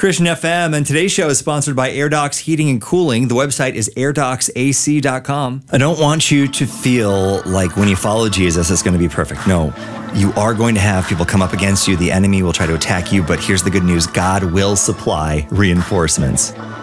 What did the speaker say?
Christian FM, and today's show is sponsored by AirDocs Heating and Cooling. The website is airdocsac.com. I don't want you to feel like when you follow Jesus, it's going to be perfect. No, you are going to have people come up against you. The enemy will try to attack you, but here's the good news. God will supply reinforcements.